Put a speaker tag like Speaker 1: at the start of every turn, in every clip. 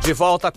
Speaker 1: De volta,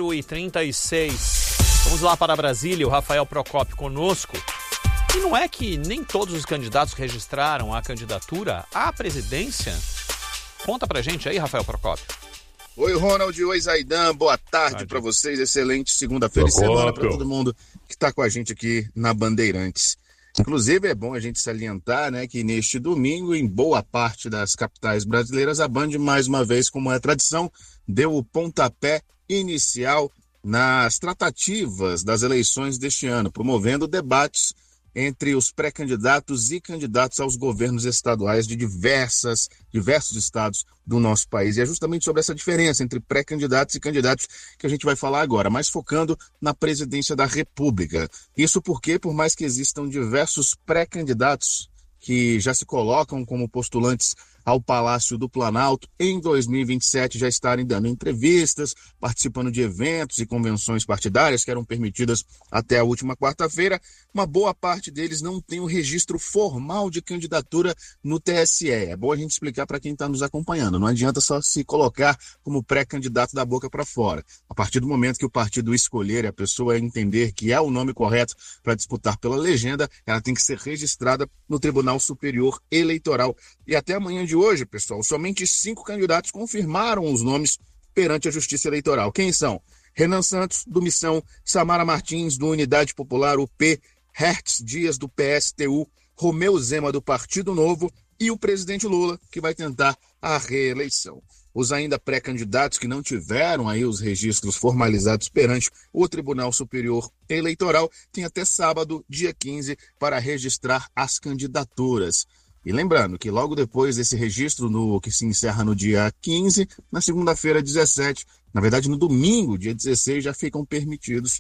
Speaker 1: 4h36. Vamos lá para Brasília, o Rafael Procópio conosco. E não é que nem todos os candidatos registraram a candidatura à presidência? Conta pra gente aí, Rafael Procópio.
Speaker 2: Oi, Ronald. Oi, Zaidan. Boa tarde para vocês. Excelente segunda-feira e semana para todo mundo que está com a gente aqui na Bandeirantes. Inclusive, é bom a gente salientar, né, que neste domingo, em boa parte das capitais brasileiras, a Band, mais uma vez, como é tradição, deu o pontapé inicial nas tratativas das eleições deste ano, promovendo debates entre os pré-candidatos e candidatos aos governos estaduais de diversos estados do nosso país. E é justamente sobre essa diferença entre pré-candidatos e candidatos que a gente vai falar agora, mas focando na presidência da República. Isso porque, por mais que existam diversos pré-candidatos que já se colocam como postulantes ao Palácio do Planalto, em 2027 já estarem dando entrevistas, participando de eventos e convenções partidárias que eram permitidas até a última quarta-feira, uma boa parte deles não tem o registro formal de candidatura no TSE. É bom a gente explicar para quem está nos acompanhando. Não adianta só se colocar como pré-candidato da boca para fora. A partir do momento que o partido escolher e a pessoa entender que é o nome correto para disputar pela legenda, ela tem que ser registrada no Tribunal Superior Eleitoral. E até amanhã de hoje, pessoal, somente 5 candidatos confirmaram os nomes perante a Justiça Eleitoral. Quem são? Renan Santos, do Missão, Samara Martins, do Unidade Popular UP, Hertz Dias, do PSTU, Romeu Zema, do Partido Novo e o presidente Lula, que vai tentar a reeleição. Os ainda pré-candidatos que não tiveram aí os registros formalizados perante o Tribunal Superior Eleitoral têm até sábado, dia 15, para registrar as candidaturas. E lembrando que logo depois desse registro, que se encerra no dia 15, na segunda-feira, 17, na verdade no domingo, dia 16, já ficam permitidos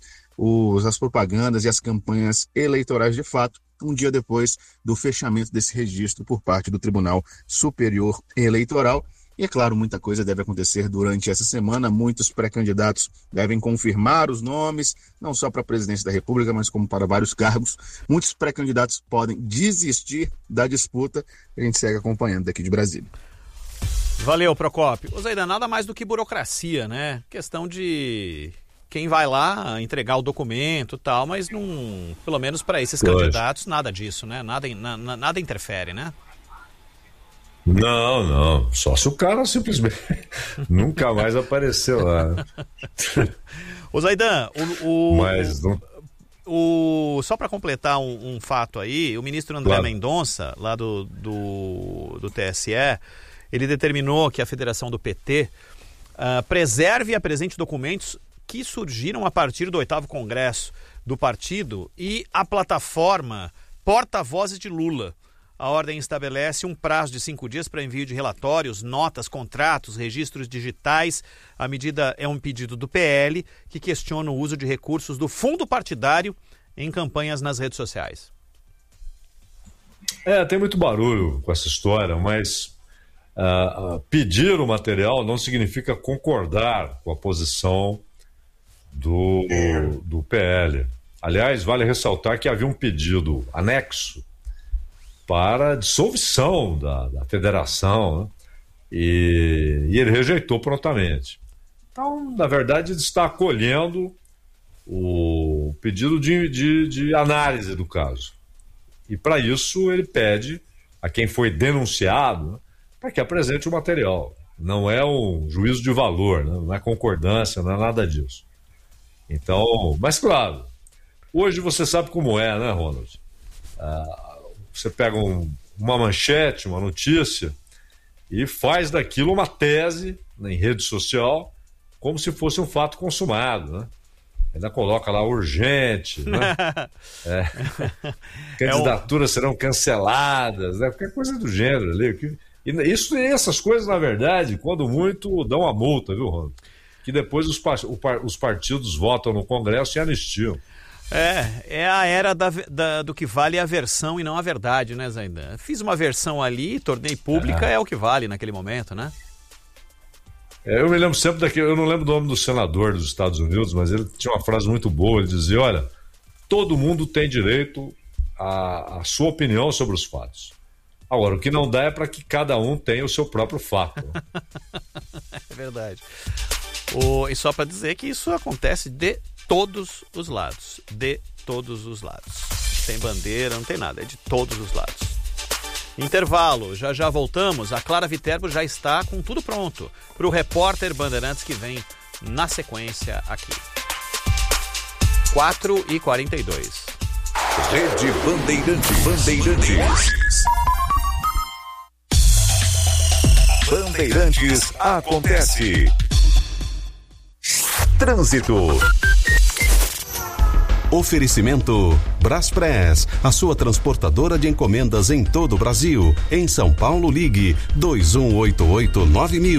Speaker 2: as propagandas e as campanhas eleitorais de fato, um dia depois do fechamento desse registro por parte do Tribunal Superior Eleitoral. E é claro, muita coisa deve acontecer durante essa semana, muitos pré-candidatos devem confirmar os nomes, não só para a presidência da República, mas como para vários cargos. Muitos pré-candidatos podem desistir da disputa, a gente segue acompanhando daqui de Brasília.
Speaker 1: Valeu, Procópio. Ô Zaidan, nada mais do que burocracia, né? Questão de quem vai lá entregar o documento e tal, mas não, pelo menos para esses candidatos, nada disso, né? Nada interfere, né?
Speaker 3: Não. Só se o cara simplesmente nunca mais apareceu lá.
Speaker 1: Ô Zaidan,
Speaker 3: Mas não...
Speaker 1: só para completar um fato aí, o ministro André Mendonça, lá do TSE, ele determinou que a federação do PT preserve e apresente documentos que surgiram a partir do 8º Congresso do partido e a plataforma Porta-Vozes de Lula. A ordem estabelece um prazo de 5 dias para envio de relatórios, notas, contratos, registros digitais. A medida é um pedido do PL, que questiona o uso de recursos do fundo partidário em campanhas nas redes sociais.
Speaker 3: Tem muito barulho com essa história, mas pedir o material não significa concordar com a posição do PL. Aliás, vale ressaltar que havia um pedido anexo para a dissolução da federação, né? E ele rejeitou prontamente. Então, na verdade, ele está acolhendo o pedido de análise do caso. E, para isso, ele pede a quem foi denunciado, né, para que apresente o material. Não é um juízo de valor, né? Não é concordância, não é nada disso. Então, mas claro, hoje você sabe como é, né, Ronald? Você pega uma manchete, uma notícia e faz daquilo uma tese, né, em rede social, como se fosse um fato consumado, né? Ainda coloca lá urgente, né? Candidaturas serão canceladas, né? Qualquer coisa do gênero ali. E essas coisas, na verdade, quando muito, dão a multa, viu, Ronald? Que depois os partidos votam no Congresso e anistiam.
Speaker 1: É a era do que vale a versão e não a verdade, né, Zaidan? Fiz uma versão ali, tornei pública, é o que vale naquele momento, né?
Speaker 3: Eu me lembro sempre eu não lembro do nome do senador dos Estados Unidos, mas ele tinha uma frase muito boa, ele dizia, olha, todo mundo tem direito à sua opinião sobre os fatos. Agora, o que não dá é para que cada um tenha o seu próprio fato.
Speaker 1: É verdade. E só para dizer que isso acontece de todos os lados. De todos os lados. Não tem bandeira, não tem nada. É de todos os lados. Intervalo. Já voltamos. A Clara Viterbo já está com tudo pronto para o repórter Bandeirantes que vem na sequência aqui. 4h42.
Speaker 4: Rede Bandeirantes. Bandeirantes acontece. Trânsito. Oferecimento Braspress, a sua transportadora de encomendas em todo o Brasil. Em São Paulo, ligue 2188-9000.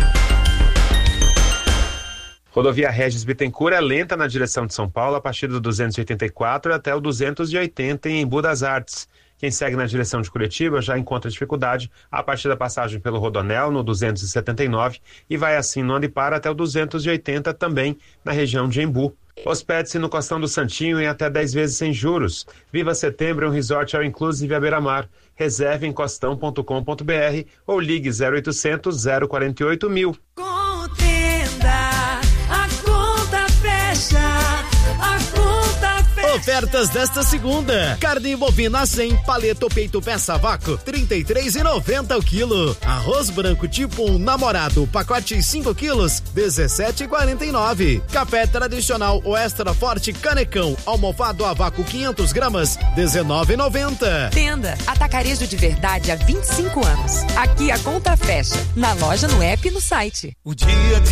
Speaker 5: Rodovia Regis Bittencourt é lenta na direção de São Paulo a partir do 284 até o 280 em Embu das Artes. Quem segue na direção de Curitiba já encontra dificuldade a partir da passagem pelo Rodonel no 279 e vai assim no Andipar até o 280 também na região de Embu. Hospede-se no Costão do Santinho em até 10 vezes sem juros. Viva Setembro é um resort all inclusive à beira-mar. Reserve em costão.com.br ou ligue 0800 048 1000.
Speaker 6: Ofertas desta segunda: carne bovina 100, paleta ou peito peça vácuo, R$ 33,90 o quilo. Arroz branco tipo 1 namorado, pacote 5 quilos, R$ 17,49. Café tradicional ou extra forte canecão, almofado a vácuo 500 gramas, R$ 19,90.
Speaker 7: Tenda Atacarejo de Verdade há 25 anos. Aqui a conta fecha, na loja, no app e no site.
Speaker 4: O dia